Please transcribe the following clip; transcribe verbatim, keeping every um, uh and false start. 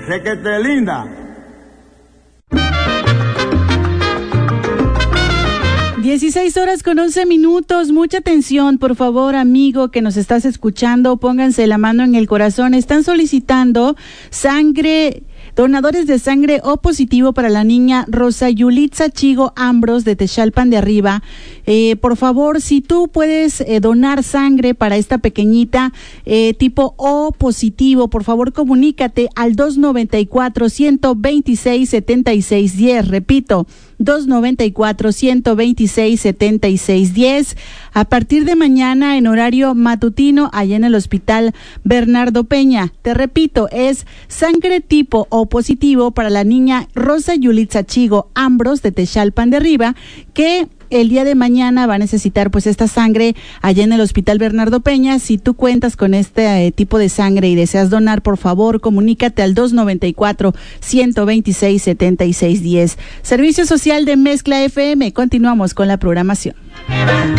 requete linda. dieciséis horas con once minutos, mucha atención, por favor, amigo que nos estás escuchando, pónganse la mano en el corazón. Están solicitando sangre, donadores de sangre O positivo para la niña Rosa Yulitza Chigo Ambros de Texalpan de Arriba. Eh, por favor, si tú puedes eh, donar sangre para esta pequeñita eh, tipo O positivo, por favor comunícate al dos noventa y cuatro, ciento veintiséis, setenta y seis diez. Repito, dos noventa y cuatro, ciento veintiséis, setenta y seis diez. A partir de mañana en horario matutino allá en el Hospital Bernardo Peña. Te repito, es sangre tipo O positivo para la niña Rosa Yulitza Chigo Ambros de Texalpan de Arriba, que el día de mañana va a necesitar pues esta sangre allá en el Hospital Bernardo Peña. Si tú cuentas con este eh, tipo de sangre y deseas donar, por favor, comunícate al dos noventa y cuatro, ciento veintiséis, setenta y seis diez. Servicio Social de Mezcla F M. Continuamos con la programación.